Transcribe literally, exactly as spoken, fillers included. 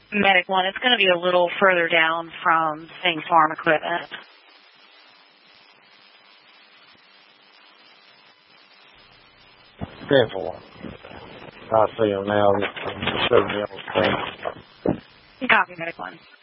Medic one, it's going to be a little further down from Sting Farm Equipment. ten four. I see him now. He's showing me on the screen. Copy, Medic one.